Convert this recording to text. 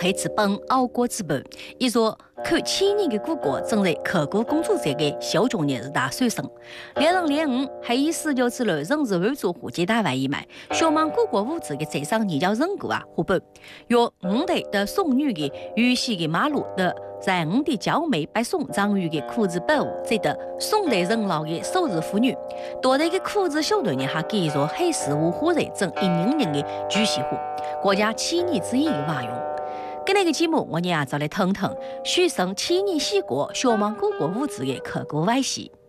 配资本熬过资本。伊说，看千年的故国，正在刻苦工作者的小中年是大学生。2005还以死掉之后仍是汉族户籍大外以外，小芒故国物质的在上研究成果互补。用5代的宋女的玉溪的马路的在5的娇美被宋张玉的裤子保护，再得宋代人老的守日妇女，多代的裤子小团呢还介绍黑石五花人正100人的巨细化，国家千年之一的瓦用。跟那个节目，我们也再来谈谈学生千年西国小芒故国物质的刻苦维系。